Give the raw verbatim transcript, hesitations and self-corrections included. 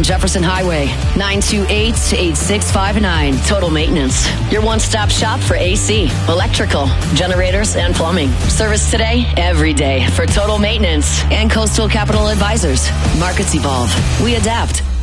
Jefferson Highway, nine two eight, eight six five nine. Total Maintenance. Your one-stop shop for A C, electrical, generators, and plumbing. Service today, every day for Total Maintenance and Coastal Capital Advisors. Markets evolve. We adapt.